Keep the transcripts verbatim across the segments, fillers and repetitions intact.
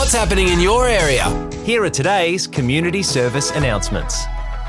What's happening in your area? Here are today's community service announcements.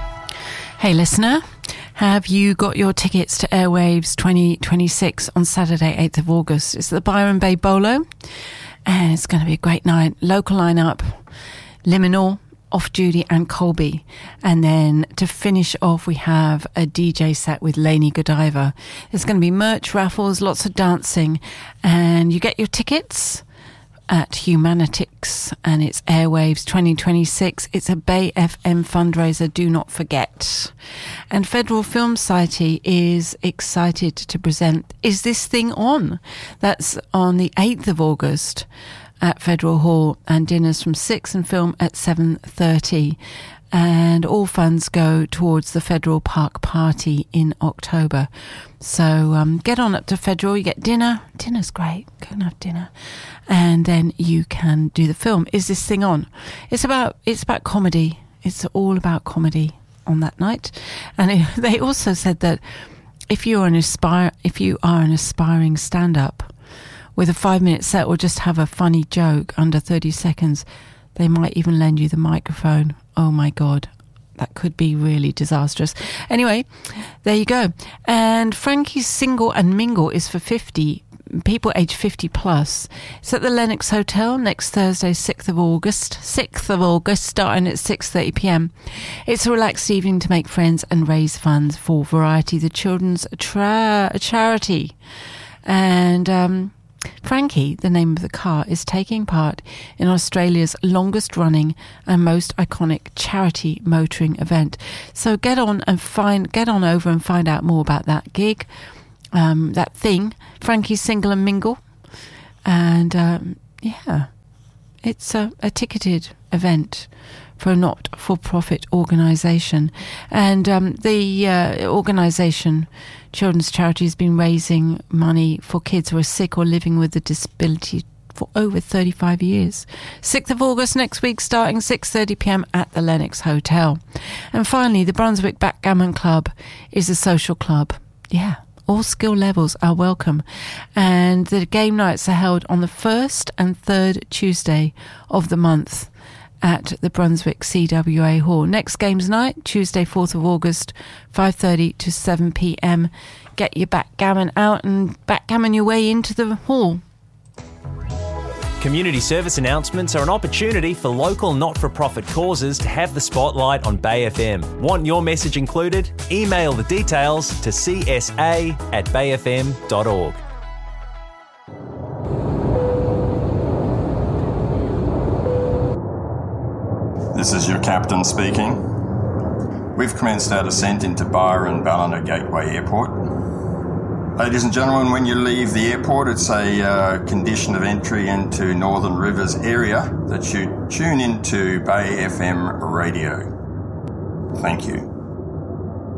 Hey listener, have you got your tickets to Airwaves twenty twenty-six on Saturday, eighth of August? It's the Byron Bay Bolo, and it's going to be a great night. Local lineup, Liminal, Off Duty and Colby. And then to finish off, we have a D J set with Lainey Godiva. There's going to be merch, raffles, lots of dancing, and you get your tickets at Humanitics, and it's Airwaves twenty twenty-six. It's a Bay F M fundraiser, do not forget. And Federal Film Society is excited to present Is This Thing On? That's on the eighth of August at Federal Hall, and dinners from six and film at seven thirty. And all funds go towards the Federal Park Party in October. So um, get on up to Federal, you get dinner. Dinner's great, go and have dinner. And then you can do the film. Is This Thing On? It's about it's about comedy. It's all about comedy on that night. And it, they also said that if you're an aspire, if you are an aspiring stand-up with a five-minute set or just have a funny joke under thirty seconds, they might even lend you the microphone. Oh my God, that could be really disastrous. Anyway, there you go. And Frankie's Single and Mingle is for fifty people aged fifty plus. It's at the Lennox Hotel next Thursday, sixth of August. sixth of August, starting at six thirty p.m. It's a relaxed evening to make friends and raise funds for Variety, the children's tra- charity. And um, Frankie, the name of the car, is taking part in Australia's longest running and most iconic charity motoring event. So get on and find, get on over and find out more about that gig, um, that thing, Frankie's Single and Mingle. And um, yeah, it's a, a ticketed event for a not-for-profit organisation. And um, the uh, organisation, Children's Charity, has been raising money for kids who are sick or living with a disability for over thirty-five years. sixth of August next week, starting six thirty p.m. at the Lennox Hotel. And finally, the Brunswick Backgammon Club is a social club. Yeah, all skill levels are welcome. And the game nights are held on the first and third Tuesday of the month at the Brunswick C W A Hall. Next games night, Tuesday, fourth of August, five thirty to seven p.m. Get your backgammon out and backgammon your way into the hall. Community service announcements are an opportunity for local not-for-profit causes to have the spotlight on Bay F M. Want your message included? Email the details to c s a at bay f m dot org. This is your captain speaking. We've commenced our descent into Byron Ballina Gateway Airport. Ladies and gentlemen, when you leave the airport, it's a uh, condition of entry into Northern Rivers area that you tune into Bay F M radio. Thank you.